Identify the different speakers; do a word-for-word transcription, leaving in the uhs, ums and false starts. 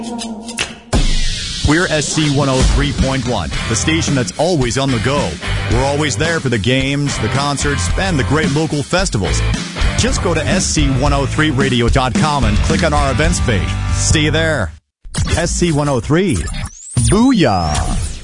Speaker 1: We're S C one oh three point one, the station that's always on the go. We're always there for the games, the concerts, and the great local festivals. Just go to S C one oh three radio dot com and click on our events page. See you there. S C one oh three. Booyah!